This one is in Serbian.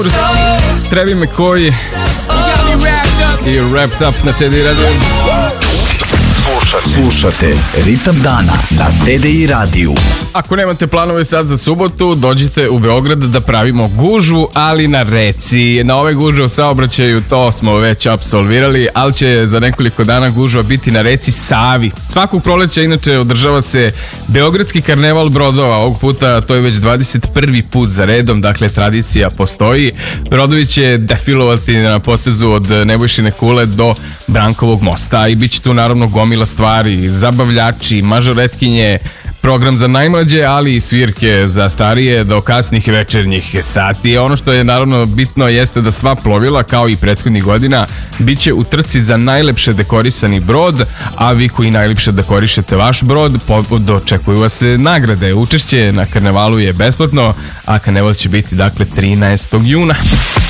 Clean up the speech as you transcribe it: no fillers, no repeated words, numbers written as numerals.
Trebi me koji i Wrapped Up na TDI Radio. Slušate Ritam dana na TDI radiju. Ako nemate planove sad za subotu, dođite u Beograd da pravimo gužvu, ali na reci. Na ove gužve u saobraćaju to smo već apsolvirali, ali će za nekoliko dana gužva biti na reci Savi. Svakog proleća inače održava se Beogradski karneval brodova. Ovog puta to je već 21. put za redom, dakle tradicija postoji. Brodovi će defilovati na potezu od Nebojšine kule do Brankovog mosta i bit će tu naravno gomila stvari, zabavljači, mažoretkinje, program za najmlađe, ali i svirke za starije do kasnih večernjih sati. Ono što je naravno bitno jeste da sva plovila, kao i prethodnih godina, bit će u trci za najlepše dekorisani brod, a vi koji najlepše dekorišete vaš brod, dočekuju vas nagrade. Učešće na karnevalu je besplatno, a karneval će biti dakle 13. juna.